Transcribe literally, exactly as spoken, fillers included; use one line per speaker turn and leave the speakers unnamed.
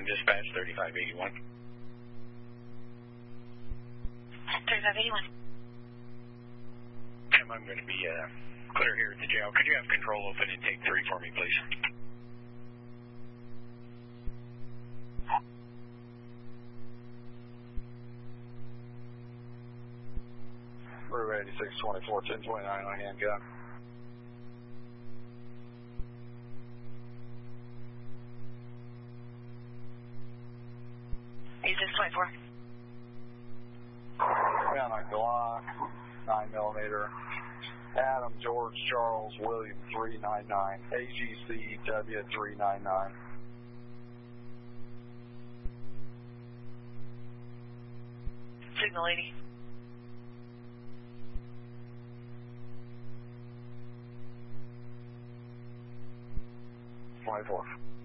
dispatch, thirty-five eighty-one.
thirty-five eighty-one.
Tim, I'm going to be uh, clear here at the jail. Could you have control open intake three for me, please?
We're eighty-six twenty-four, ten twenty-nine on handgun.
eighty-six twenty-four.
Found a Glock, nine millimeter. Adam George Charles William three ninety-nine. A G C W three ninety-nine.
Signal eighty.
twenty-four.